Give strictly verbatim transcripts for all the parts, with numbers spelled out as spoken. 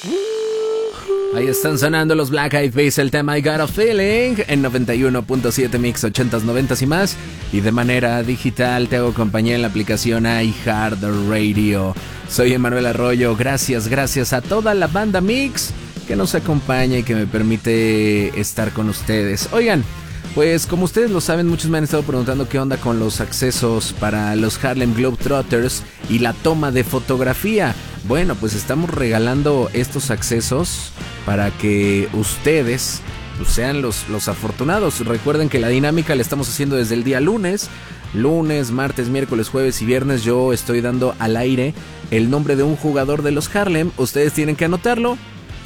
Ahí están sonando los Black Eyed Peas, el tema I Got a Feeling en noventa y uno punto siete Mix ochentas, noventas y más. Y de manera digital te hago compañía en la aplicación iHeartRadio. Soy Emanuel Arroyo, gracias, gracias a toda la banda Mix que nos acompaña y que me permite estar con ustedes. Oigan, pues como ustedes lo saben, muchos me han estado preguntando qué onda con los accesos para los Harlem Globetrotters y la toma de fotografía. Bueno, pues estamos regalando estos accesos para que ustedes pues, sean los, los afortunados. Recuerden que la dinámica la estamos haciendo desde el día lunes. Lunes, martes, miércoles, jueves y viernes yo estoy dando al aire el nombre de un jugador de los Harlem. Ustedes tienen que anotarlo.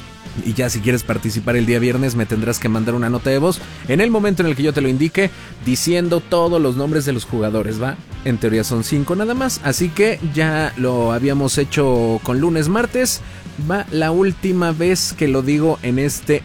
Y ya si quieres participar el día viernes me tendrás que mandar una nota de voz en el momento en el que yo te lo indique, diciendo todos los nombres de los jugadores, ¿va? En teoría son cinco nada más, así que ya lo habíamos hecho con lunes, martes. Va la última vez que lo digo en este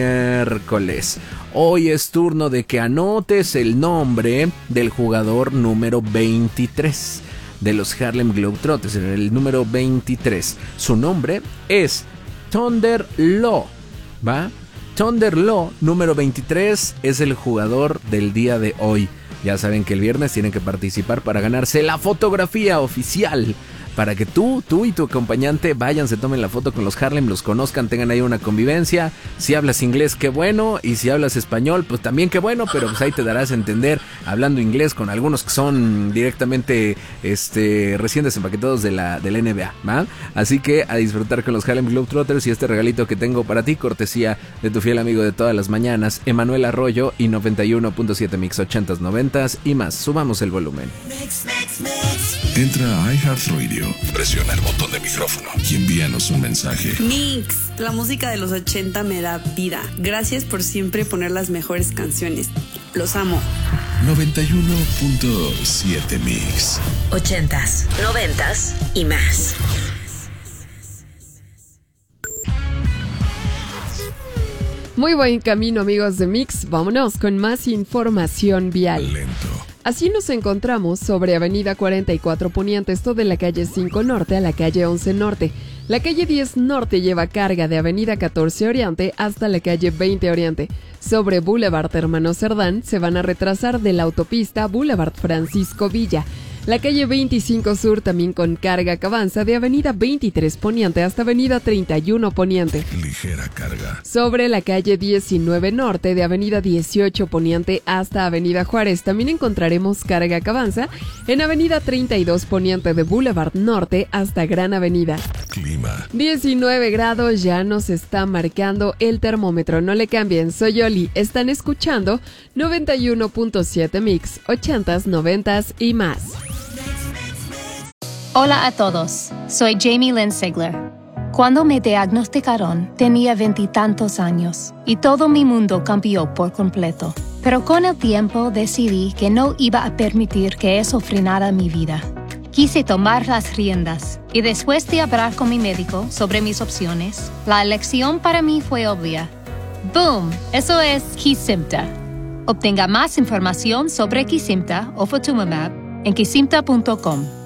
miércoles. Hoy es turno de que anotes el nombre del jugador número veintitrés de los Harlem Globetrotters, el número veintitrés. Su nombre es Thunder Law, ¿va? Thunder Law, número veintitrés, es el jugador del día de hoy. Ya saben que el viernes tienen que participar para ganarse la fotografía oficial. Para que tú, tú y tu acompañante vayan, se tomen la foto con los Harlem, los conozcan, tengan ahí una convivencia. Si hablas inglés, qué bueno. Y si hablas español, pues también qué bueno. Pero pues ahí te darás a entender hablando inglés con algunos que son directamente este, recién desempaquetados de la, de la N B A, ¿va? Así que a disfrutar con los Harlem Globetrotters y este regalito que tengo para ti, cortesía de tu fiel amigo de todas las mañanas, Emanuel Arroyo, y noventa y uno punto siete Mix ochentas, noventas y más. Subamos el volumen. Mix, mix, mix. Entra a iHeartRadio, presiona el botón de micrófono y envíanos un mensaje. Mix, la música de los ochenta me da vida. Gracias por siempre poner las mejores canciones. Los amo. noventa y uno punto siete Mix. Ochentas, noventas y más. Muy buen camino, amigos de Mix. Vámonos con más información vial. Lento. Así nos encontramos sobre Avenida cuarenta y cuatro Poniente, esto de la calle cinco Norte a la calle once Norte. La calle diez Norte lleva carga de Avenida catorce Oriente hasta la calle veinte Oriente. Sobre Boulevard Hermano Cerdán se van a retrasar de la autopista Boulevard Francisco Villa. La calle veinticinco Sur también con carga que avanza de Avenida veintitrés Poniente hasta Avenida treinta y uno Poniente. Ligera carga. Sobre la calle diecinueve Norte de Avenida dieciocho Poniente hasta Avenida Juárez también encontraremos carga que avanza en Avenida treinta y dos Poniente de Boulevard Norte hasta Gran Avenida. Clima. diecinueve grados ya nos está marcando el termómetro. No le cambien, soy Oli. Están escuchando noventa y uno punto siete Mix, ochentas, noventas y más. Hola a todos, soy Jamie Lynn Sigler. Cuando me diagnosticaron, tenía veintitantos años y todo mi mundo cambió por completo. Pero con el tiempo decidí que no iba a permitir que eso frenara mi vida. Quise tomar las riendas y después de hablar con mi médico sobre mis opciones, la elección para mí fue obvia. ¡Boom! Eso es Kesimpta. Obtenga más información sobre Kesimpta o Ofatumumab en kesimpta punto com.